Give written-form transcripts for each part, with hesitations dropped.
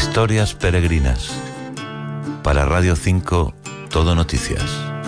Historias peregrinas. Para Radio 5, Todo Noticias.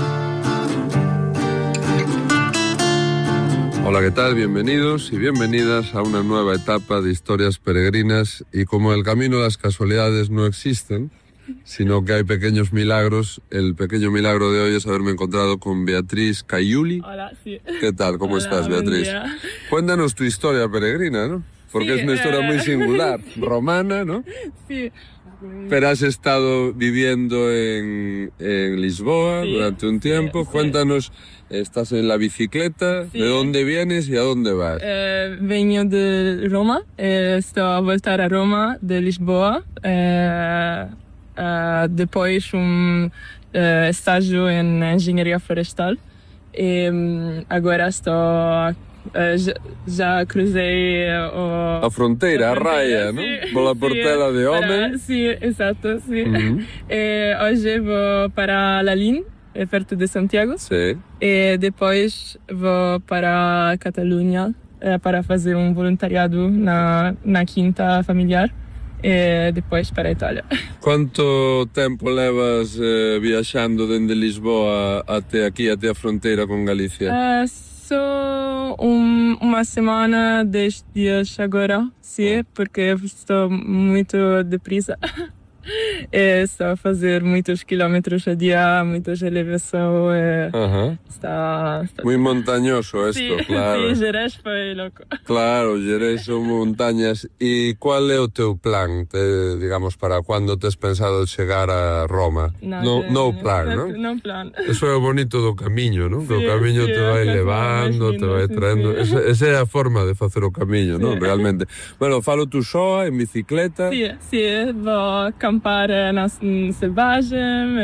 Hola, ¿qué tal? Bienvenidos y bienvenidas a una nueva etapa de Historias peregrinas. Y como el camino de las casualidades no existen, sino que hay pequeños milagros, el pequeño milagro de hoy es haberme encontrado con Beatriz Caiuli. Hola, sí. ¿Qué tal? ¿Cómo estás, buen Beatriz? día. Cuéntanos tu historia peregrina, ¿no? Porque Sí, es una historia muy singular, romana, ¿no? Sí. Pero has estado viviendo en Lisboa Sí, durante un tiempo. sí. Cuéntanos, estás en la bicicleta, Sí. ¿de dónde vienes y a dónde vas? Venho de Roma, estou a voltar a Roma de Lisboa, depois estágio em engenharia florestal e agora estou já cruzei A fronteira, a raia, sim, não? Pela sim, Portela de Homem. Sim, exato, sim. Uhum. Hoje vou para Lalín, perto de Santiago. Sim. E depois vou para a Catalunha para fazer voluntariado na quinta familiar e depois para a Itália. Quanto tempo levas viaxando dende Lisboa até aqui, até a fronteira con Galicia? Só uma semana, 10 dias agora, sim, porque estou muito depressa. Estou a fazer muitos quilómetros a dia, muitas elevações. Está Muy montañoso esto, sí, claro. Sí, Jerez foi louco. Claro, Jerez son montañas. E qual é o teu plan, digamos, para cando tes pensado chegar a Roma? No plan, non? No plan. Eso é o bonito do camiño, non? Que o Sí, camiño sí, te vai esa é a levando, máis te vai linda, traendo. sí. Esa é a forma de facer o camiño, non? Sí. Realmente. Bueno, falo tú soa, en bicicleta. Sí, vou acampar na selvagem,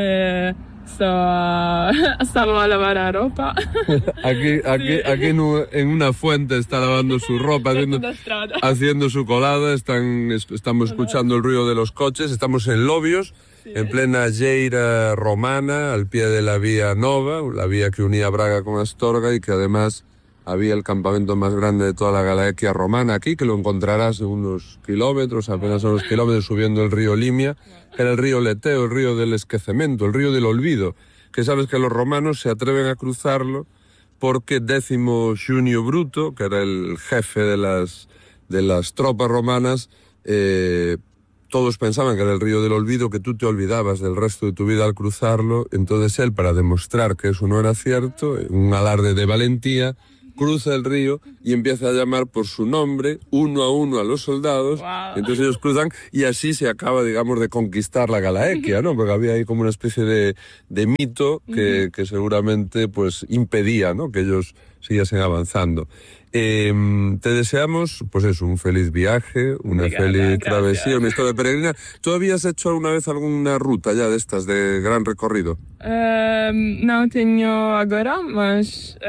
estamos a lavar a roupa. Aquí en una fuente está lavando su ropa, haciendo su colada. Estamos escuchando el ruido de los coches. Estamos en Lobios, en plena lleira romana, al pie de la Vía Nova, la vía que unía Braga con Astorga y que además había el campamento más grande de toda la Galaequia romana aquí, que lo encontrarás en unos kilómetros, apenas unos kilómetros, subiendo el río Limia, que era el río Leteo, el río del esquecimiento, el río del olvido, que sabes que los romanos se atreven a cruzarlo porque Décimo Junio Bruto, que era el jefe de las tropas romanas, todos pensaban que era el río del olvido, que tú te olvidabas del resto de tu vida al cruzarlo. Entonces él, para demostrar que eso no era cierto, un alarde de valentía, cruza el río y empieza a llamar por su nombre, uno a los soldados. Wow. Entonces ellos cruzan y así se acaba, digamos, de conquistar la Galaequia, ¿no? Porque había ahí como una especie de mito que seguramente pues impedía, ¿no?, que ellos siguiesen avanzando. Te deseamos, pues eso, un feliz viaje, una feliz travesía, una historia peregrina. ¿Tú habías hecho alguna vez alguna ruta ya de estas, de gran recorrido? Não tenho agora, mas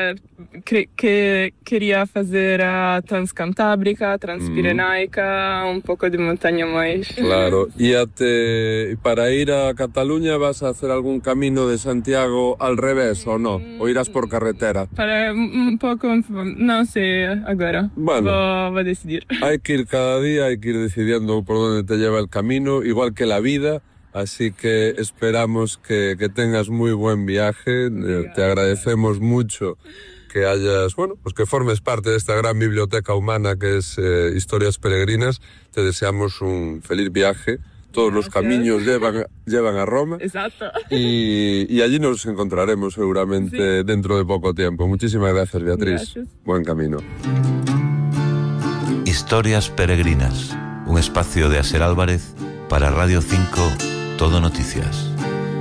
queria fazer a Transcantábrica, Transpirenaica, un poco de montaña más. Claro. ¿Y para ir a Cataluña vas a hacer algún camino de Santiago al revés o no? ¿O irás por carretera? Para un poco, no sé agora. Bueno, voy a decidir. Hay que ir cada día, hay que ir decidiendo por dónde te lleva el camino, igual que la vida. Así que esperamos que tengas muy buen viaje. Te agradecemos mucho que hayas, bueno, pues que formes parte de esta gran biblioteca humana que es Historias Peregrinas. Te deseamos un feliz viaje. Todos los caminos llevan a Roma. Exacto. Y allí nos encontraremos seguramente dentro de poco tiempo. Muchísimas gracias, Beatriz. Gracias. Buen camino. Historias peregrinas. Un espacio de Aser Álvarez para Radio 5, Todo Noticias.